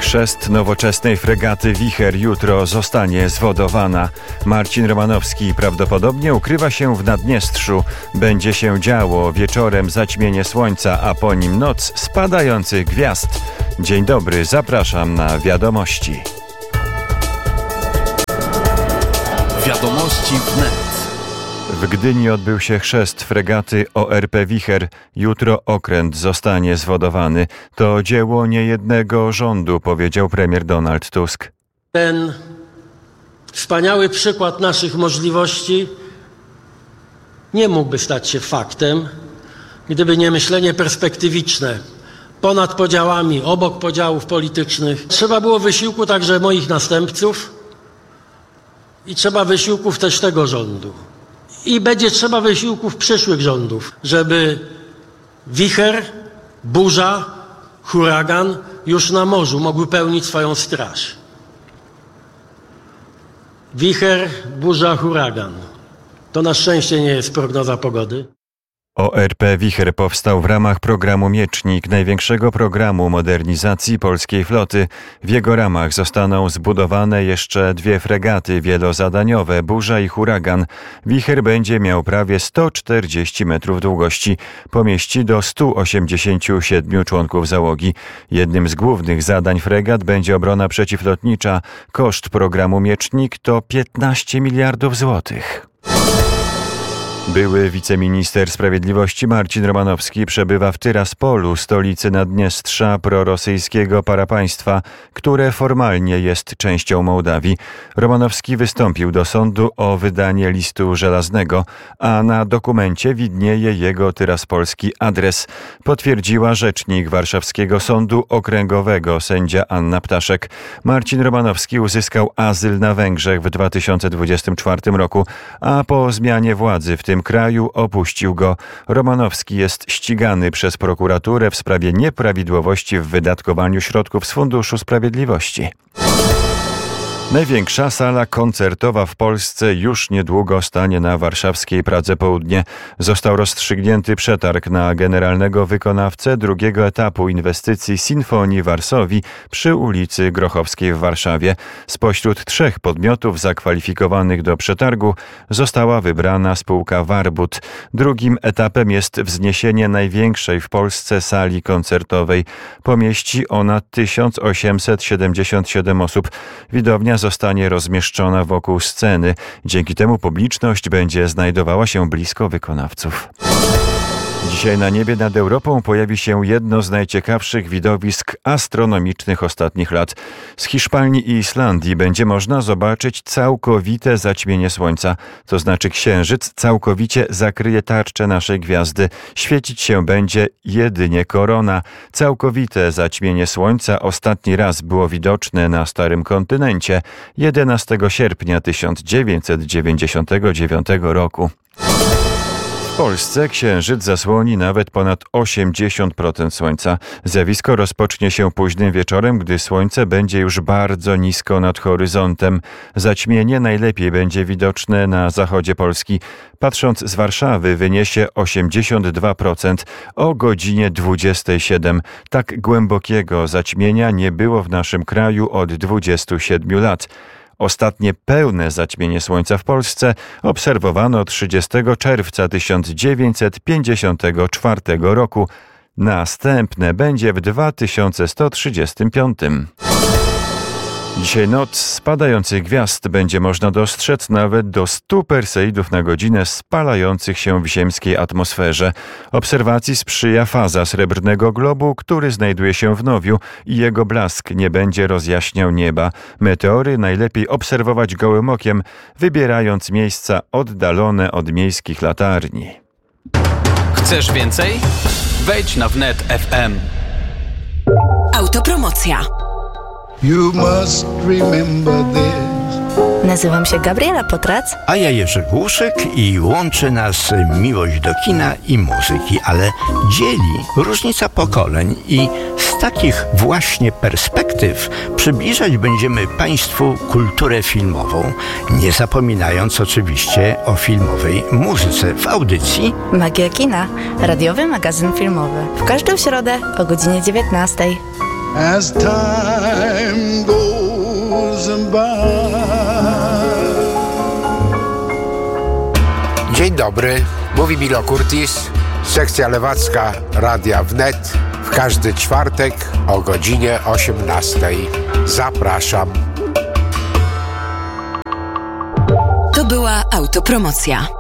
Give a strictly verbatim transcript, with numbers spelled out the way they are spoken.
Chrzest nowoczesnej fregaty Wicher jutro zostanie zwodowana. Marcin Romanowski prawdopodobnie ukrywa się w Naddniestrzu. Będzie się działo, wieczorem zaćmienie słońca, a po nim noc spadających gwiazd. Dzień dobry, zapraszam na Wiadomości. Wiadomości wnet. W Gdyni odbył się chrzest fregaty O R P Wicher. Jutro okręt zostanie zwodowany. To dzieło niejednego rządu, powiedział premier Donald Tusk. Ten wspaniały przykład naszych możliwości nie mógłby stać się faktem, gdyby nie myślenie perspektywiczne, ponad podziałami, obok podziałów politycznych. Trzeba było wysiłku także moich następców i trzeba wysiłków też tego rządu. I będzie trzeba wysiłków przyszłych rządów, żeby wicher, burza, huragan już na morzu mogły pełnić swoją straż. Wicher, burza, huragan. To na szczęście nie jest prognoza pogody. O R P Wicher powstał w ramach programu Miecznik, największego programu modernizacji polskiej floty. W jego ramach zostaną zbudowane jeszcze dwie fregaty wielozadaniowe, Burza i Huragan. Wicher będzie miał prawie sto czterdzieści metrów długości. Pomieści do stu osiemdziesięciu siedmiu członków załogi. Jednym z głównych zadań fregat będzie obrona przeciwlotnicza. Koszt programu Miecznik to piętnaście miliardów złotych. Były wiceminister sprawiedliwości Marcin Romanowski przebywa w Tyraspolu, stolicy Naddniestrza, prorosyjskiego parapaństwa, które formalnie jest częścią Mołdawii. Romanowski wystąpił do sądu o wydanie listu żelaznego, a na dokumencie widnieje jego tyraspolski adres, potwierdziła rzecznik Warszawskiego Sądu Okręgowego sędzia Anna Ptaszek. Marcin Romanowski uzyskał azyl na Węgrzech w dwa tysiące dwudziestym czwartym roku, a po zmianie władzy w tym kraju opuścił go. Romanowski jest ścigany przez prokuraturę w sprawie nieprawidłowości w wydatkowaniu środków z Funduszu Sprawiedliwości. Największa sala koncertowa w Polsce już niedługo stanie na warszawskiej Pradze Południe. Został rozstrzygnięty przetarg na generalnego wykonawcę drugiego etapu inwestycji Sinfonii Varsovii przy ulicy Grochowskiej w Warszawie. Spośród trzech podmiotów zakwalifikowanych do przetargu została wybrana spółka Warbut. Drugim etapem jest wzniesienie największej w Polsce sali koncertowej. Pomieści ona tysiąc osiemset siedemdziesiąt siedem osób. Widownia zostanie rozmieszczona wokół sceny. Dzięki temu publiczność będzie znajdowała się blisko wykonawców. Dzisiaj na niebie nad Europą pojawi się jedno z najciekawszych widowisk astronomicznych ostatnich lat. Z Hiszpanii i Islandii będzie można zobaczyć całkowite zaćmienie Słońca. To znaczy Księżyc całkowicie zakryje tarczę naszej gwiazdy. Świecić się będzie jedynie korona. Całkowite zaćmienie Słońca ostatni raz było widoczne na Starym Kontynencie jedenastego sierpnia tysiąc dziewięćset dziewięćdziesiątego dziewiątego roku. W Polsce Księżyc zasłoni nawet ponad osiemdziesiąt procent Słońca. Zjawisko rozpocznie się późnym wieczorem, gdy Słońce będzie już bardzo nisko nad horyzontem. Zaćmienie najlepiej będzie widoczne na zachodzie Polski. Patrząc z Warszawy wyniesie osiemdziesiąt dwa procent o godzinie dwudziestej siódmej. Tak głębokiego zaćmienia nie było w naszym kraju od dwudziestu siedmiu lat. Ostatnie pełne zaćmienie Słońca w Polsce obserwowano trzydziestego czerwca tysiąc dziewięćset pięćdziesiątego czwartego roku. Następne będzie w dwa tysiące sto trzydziestym piątym. Dzisiaj noc spadających gwiazd będzie można dostrzec nawet do stu perseidów na godzinę spalających się w ziemskiej atmosferze. Obserwacji sprzyja faza srebrnego globu, który znajduje się w Nowiu i jego blask nie będzie rozjaśniał nieba. Meteory najlepiej obserwować gołym okiem, wybierając miejsca oddalone od miejskich latarni. Chcesz więcej? Wejdź na wnet kropka f m. Autopromocja. You must remember this. Nazywam się Gabriela Potrac. A ja Jerzy Głuszek i łączy nas miłość do kina i muzyki, ale dzieli różnica pokoleń i z takich właśnie perspektyw przybliżać będziemy Państwu kulturę filmową, nie zapominając oczywiście o filmowej muzyce w audycji Magia Kina, radiowy magazyn filmowy. W każdą środę o godzinie dziewiętnastej. as time goes by. Dzień dobry, mówi Milo Curtis, sekcja lewacka Radia Wnet w każdy czwartek o godzinie osiemnastej. Zapraszam. To była autopromocja.